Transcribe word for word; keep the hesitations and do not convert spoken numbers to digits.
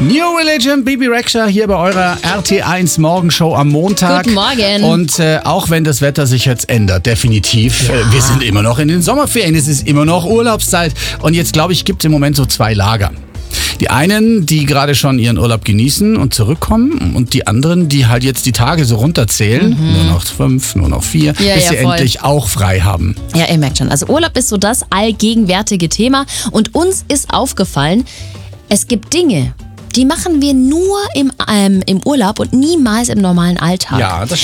New Religion, Bibi Rexha hier bei eurer R T eins Morgenshow am Montag. Guten Morgen. Und äh, auch wenn das Wetter sich jetzt ändert, definitiv, ja. äh, wir sind immer noch in den Sommerferien, es ist immer noch Urlaubszeit. Und jetzt, glaube ich, gibt es im Moment so zwei Lager. Die einen, die gerade schon ihren Urlaub genießen und zurückkommen, und die anderen, die halt jetzt die Tage so runterzählen, mhm. nur noch fünf, nur noch vier, ja, bis ja, sie voll. endlich auch frei haben. Ja, ihr merkt schon, also Urlaub ist so das allgegenwärtige Thema und uns ist aufgefallen, es gibt Dinge, die machen wir nur im, ähm, im Urlaub und niemals im normalen Alltag. Ja, das